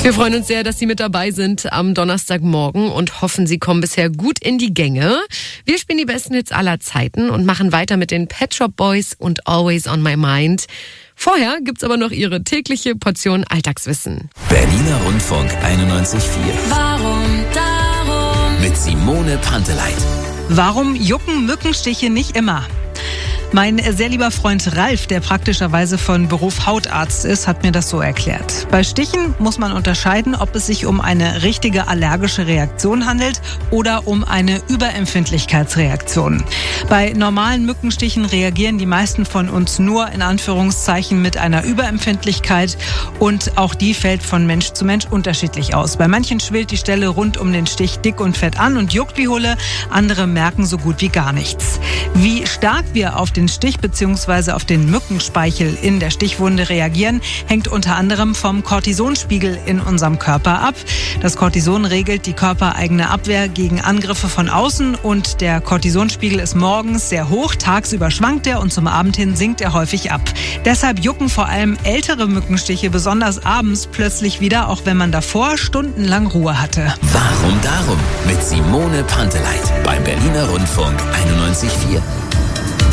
Wir freuen uns sehr, dass Sie mit dabei sind am Donnerstagmorgen und hoffen, Sie kommen bisher gut in die Gänge. Wir spielen die besten Hits aller Zeiten und machen weiter mit den Pet Shop Boys und Always on My Mind. Vorher gibt's aber noch Ihre tägliche Portion Alltagswissen. Berliner Rundfunk 91.4. Warum darum? Mit Simone Panteleit. Warum jucken Mückenstiche nicht immer? Mein sehr lieber Freund Ralf, der praktischerweise von Beruf Hautarzt ist, hat mir das so erklärt. Bei Stichen muss man unterscheiden, ob es sich um eine richtige allergische Reaktion handelt oder um eine Überempfindlichkeitsreaktion. Bei normalen Mückenstichen reagieren die meisten von uns nur in Anführungszeichen mit einer Überempfindlichkeit und auch die fällt von Mensch zu Mensch unterschiedlich aus. Bei manchen schwillt die Stelle rund um den Stich dick und fett an und juckt wie Hulle, andere merken so gut wie gar nichts. Wie stark wir auf den Stich bzw. auf den Mückenspeichel in der Stichwunde reagieren, hängt unter anderem vom Cortisonspiegel in unserem Körper ab. Das Cortison regelt die körpereigene Abwehr gegen Angriffe von außen und der Cortisonspiegel ist morgens sehr hoch, tagsüber schwankt er und zum Abend hin sinkt er häufig ab. Deshalb jucken vor allem ältere Mückenstiche besonders abends plötzlich wieder, auch wenn man davor stundenlang Ruhe hatte. Warum darum? Mit Simone Panteleit beim Berliner Rundfunk 91.4.